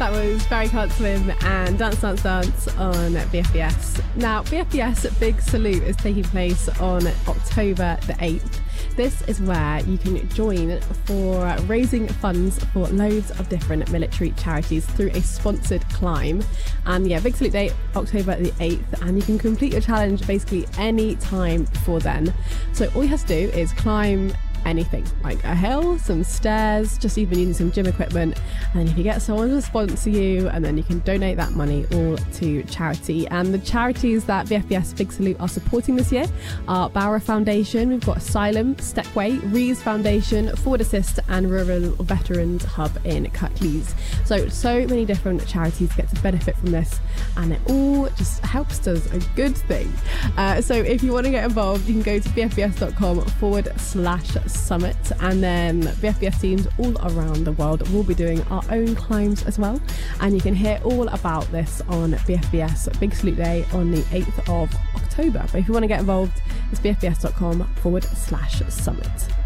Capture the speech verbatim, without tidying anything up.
That was Barry Can't Swim and Dance Dance Dance on B F B S. Now, B F B S Big Salute is taking place on October the eighth. This is where you can join for raising funds for loads of different military charities through a sponsored climb. And yeah, Big Salute Day, October the eighth, and you can complete your challenge basically any time before then. So all you have to do is climb anything, like a hill, some stairs, just even using some gym equipment, and if you get someone to sponsor you, and then you can donate that money all to charity. And the charities that B F B S Big Salute are supporting this year are Bauer Foundation, we've got Asylum, Stepway, Rees Foundation, Forward Assist, and Rural Veterans Hub in Kirklees. So so many different charities get to benefit from this, and it all just helps us a good thing. Uh, so if you want to get involved, you can go to bfbs.com forward slash summit, and then B F B S teams all around the world will be doing our own climbs as well, and you can hear all about this on B F B S Big Salute Day on the eighth of October. But if you want to get involved, it's bfbs.com forward slash summit.